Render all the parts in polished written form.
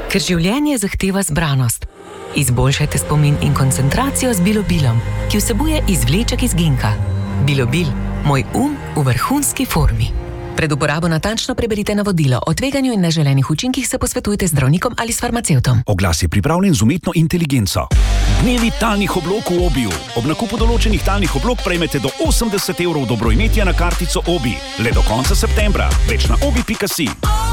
Ker življenje zahteva zbranost. Izboljšajte spomin in koncentracijo z Bilobilom, ki vsebuje izvleček iz ginka. Bilobil, moj v vrhunski formi. Pred uporabo natančno preberite navodilo. O tveganju in neželenih učinkih se posvetujte z zdravnikom ali s farmacevtom. Oglas je pripravljen z umetno inteligenco. Dnevi talnih oblog v Obiju. Ob nakupu določenih talnih oblog prejmete do 80 € dobroimetja na kartico Obi. Le do konca septembra. Več na obi.si.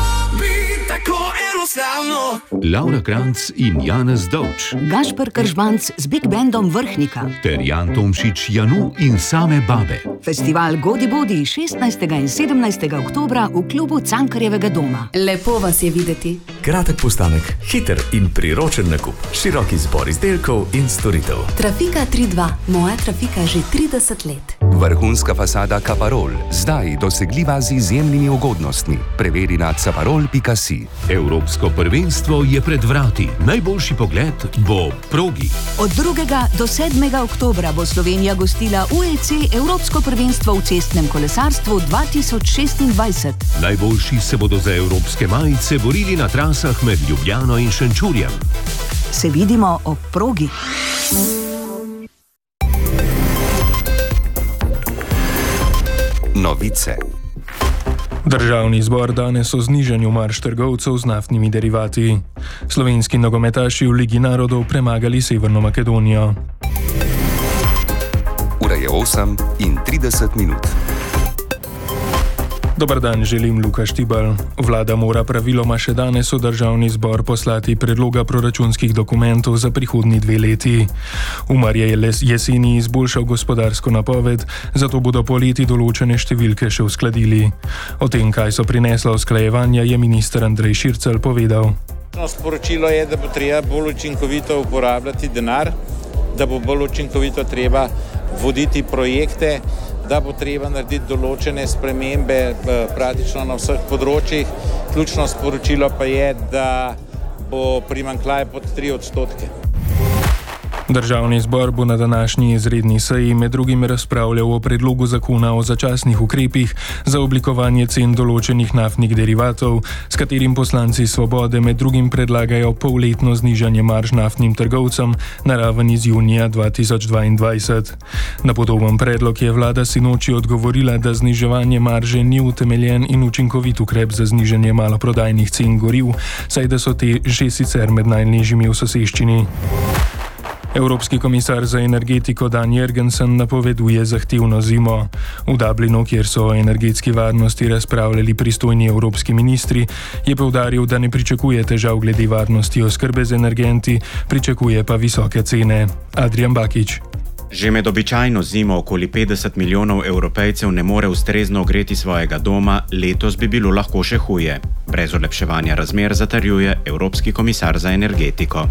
Laura Kranc in Janez Dovč, Gašper Kržbanc z Big Bandom Vrhnika ter Jan Tomšič, Janu in same babe. Festival Godi Bodi 16. in 17. oktobra v klubu Cankarjevega doma. Lepo vas je videti. Kratek postanek, hiter in priročen nakup, širok izbor izdelkov in storitev. Trafika 3.2, moja trafika že 30 let. Vrhunska fasada Caparol, zdaj dosegljiva z izjemnimi ugodnostmi. Preveri na caparol.si. Evropsko prvenstvo je pred vrati. Najboljši pogled bo progi. Od 2. do 7. oktobra bo Slovenija gostila UEC Evropsko prvenstvo v cestnem kolesarstvu 2026. Najboljši se bodo za evropske majice borili na trasah med Ljubljano in Šenčurjem. Se vidimo ob progi. Novice. Državni zbor danes o znižanju marž trgovcev z naftnimi derivati. Slovenski nogometaši v Ligi narodov premagali Severno Makedonijo. Ura je 8:30. Dobar dan, želim Luka Štibal. Vlada mora praviloma še danes v državni zbor poslati predloga proračunskih dokumentov za prihodnji 2 leti. Umar je jeseni izboljšal gospodarsko napoved, zato bodo poleti določene številke še uskladili. O tem, kaj so prinesla usklajevanja, je minister Andrej Šircelj povedal. Sporočilo je, da bo treba bolj učinkovito uporabljati denar, da bo bolj učinkovito treba voditi projekte, da bo treba narediti določene spremembe praktično na vseh področjih. Ključno sporočilo pa je, da bo primanjkljaj pod 3%. Državni zbor bo na današnji izredni seji med drugim razpravljal o predlogu zakona o začasnih ukrepih za oblikovanje cen določenih naftnih derivatov, s katerim poslanci Svobode med drugim predlagajo polletno znižanje marž naftnim trgovcem na raven iz junija 2022. Na podoben predlog je vlada sinoči odgovorila, da zniževanje marže ni utemeljen in učinkovit ukrep za znižanje maloprodajnih cen goriv, saj da so te že sicer med najnižjimi v soseščini. Evropski komisar za energetiko Dan Jørgensen napoveduje zahtevno zimo. V Dublinu, kjer so o energetski varnosti razpravljali pristojni evropski ministri, je poudaril, da ne pričakuje težav glede varnosti oskrbe z energenti, pričakuje pa visoke cene. Adrian Bakić. Že med običajno zimo okoli 50 milijonov Evropejcev ne more ustrezno ogreti svojega doma, letos bi bilo lahko še huje. Brez olepševanja razmer zatrjuje Evropski komisar za energetiko.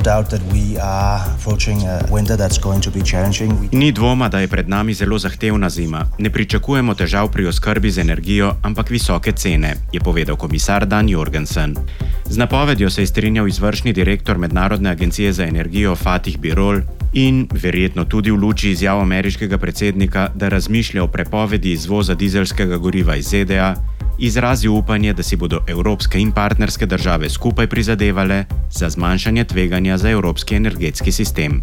Ni dvoma, da je pred nami zelo zahtevna zima. Ne pričakujemo težav pri oskrbi z energijo, ampak visoke cene, je povedal komisar Dan Jørgensen. Z napovedjo se je strinjal izvršni direktor Mednarodne agencije za energijo Fatih Birol in verjetno tudi v luči izjav ameriškega predsednika, da razmišlja o prepovedi izvoza dizelskega goriva iz ZDA, izrazil upanje, da si bodo evropske in partnerske države skupaj prizadevale za zmanjšanje tveganja za evropski energetski sistem.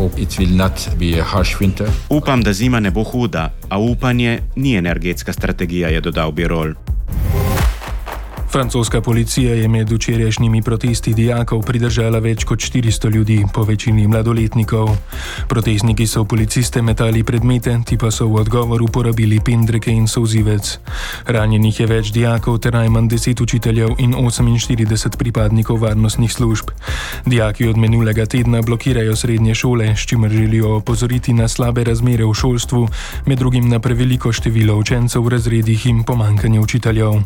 Upam, da zima ne bo huda, a upanje ni energetska strategija, je dodal Birol. Francoska policija je med včerajšnjimi protesti dijakov pridržala več kot 400 ljudi, po večini mladoletnikov. Protestniki so policiste metali predmete, ti pa so v odgovor uporabili pendreke in solzivec. Ranjenih je več dijakov ter najmanj 10 učiteljev in 48 pripadnikov varnostnih služb. Dijaki od minulega tedna blokirajo srednje šole, s čimer želijo opozoriti na slabe razmere v šolstvu, med drugim na preveliko število učencev v razredih in pomanjkanje učiteljev.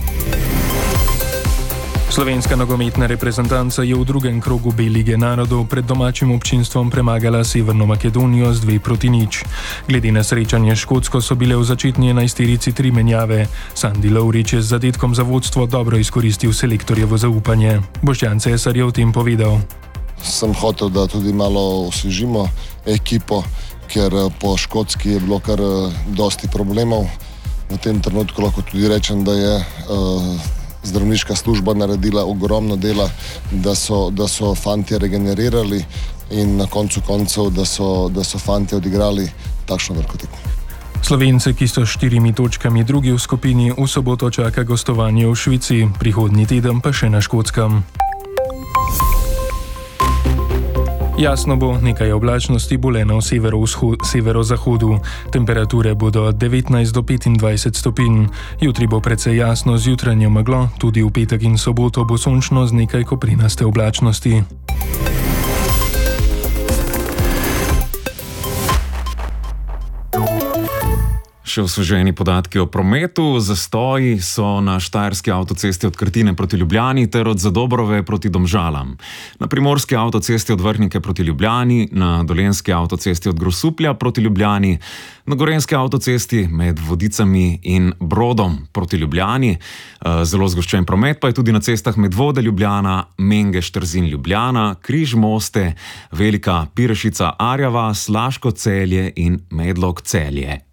Slovenska nogometna reprezentanca je v drugem krogu B lige narodov pred domačim občinstvom premagala Severno Makedonijo z 2-0. Glede na srečanje s Škotsko so bile v začetni 11-terici 3 menjave. Sandi Lovrič je z zadetkom za vodstvo dobro izkoristil selektorjevo zaupanje. Boštjan Cesar je o tem povedal. Sem hotel, da tudi malo osvežimo ekipo, ker po Škotski je bilo kar dosti problemov. V tem trenutku lahko tudi rečem, da je zdravniška služba naredila ogromno dela, da so fantje regenerirali in na koncu koncev, da so fantje odigrali takšno veliko tekmo. Slovence, ki so s 4 točkami drugi v skupini, v soboto čaka gostovanje v Švici, prihodnji teden pa še na Škotskem. Jasno bo, nekaj oblačnosti bo le na severozahodu. Temperature bodo od 19 do 25 stopinj. Jutri bo precej jasno z jutranjo meglo, tudi v petek in soboto bo sončno z nekaj koprinaste oblačnosti. Še osveženi podatki o prometu. Zastoji so na štajerski avtocesti od Krtine proti Ljubljani ter od Zadobrove proti Domžalam. Na primorski avtocesti od Vrhnike proti Ljubljani, na dolenjski avtocesti od Grosuplja proti Ljubljani, na gorenjski avtocesti med Vodicami in Brodom proti Ljubljani. Zelo zgoščen promet pa je tudi na cestah Medvode Ljubljana, Mengeš Trzin Ljubljana, Križ Moste, Velika Pirešica Arjava, Laško Celje in Medlog Celje.